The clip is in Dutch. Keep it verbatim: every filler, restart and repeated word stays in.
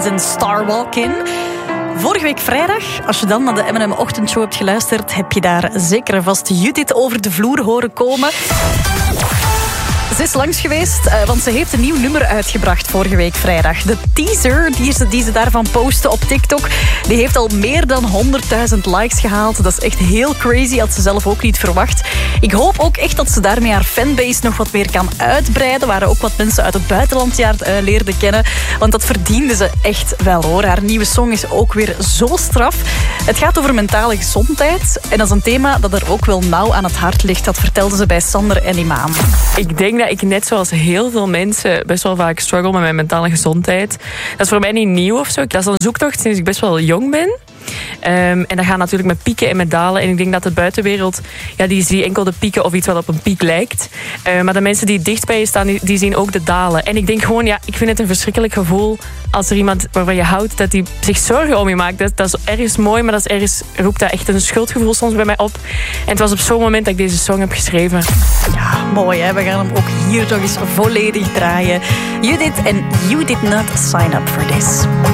Kids en Star Walkin'. Vorige week vrijdag, als je dan naar de M en M-ochtendshow hebt geluisterd, heb je daar zeker en vast Judith over de vloer horen komen. Ze is langs geweest, want ze heeft een nieuw nummer uitgebracht vorige week vrijdag. De teaser die ze, die ze daarvan postte op TikTok, die heeft al meer dan honderdduizend likes gehaald. Dat is echt heel crazy, had ze zelf ook niet verwacht. Ik hoop ook echt dat ze daarmee haar fanbase nog wat meer kan uitbreiden. Er waren ook wat mensen uit het buitenland die haar uh, leerden kennen. Want dat verdiende ze echt wel, hoor. Haar nieuwe song is ook weer zo straf. Het gaat over mentale gezondheid. En dat is een thema dat er ook wel nauw aan het hart ligt. Dat vertelde ze bij Sander en Imam. Ik denk dat ik net zoals heel veel mensen best wel vaak struggle met mijn mentale gezondheid. Dat is voor mij niet nieuw of zo. Dat is een zoektocht sinds ik best wel jong ben. Um, en dat gaat natuurlijk met pieken en met dalen. En ik denk dat de buitenwereld, ja, die ziet enkel de pieken of iets wat op een piek lijkt. Uh, maar de mensen die dicht bij je staan, die, die zien ook de dalen. En ik denk gewoon, ja, ik vind het een verschrikkelijk gevoel als er iemand waarvan je houdt, dat die zich zorgen om je maakt. Dat, dat is ergens mooi, maar dat is ergens, roept dat echt een schuldgevoel soms bij mij op. En het was op zo'n moment dat ik deze song heb geschreven. Ja, mooi, hè? We gaan hem ook hier nog eens volledig draaien. You did and you did not sign up for this.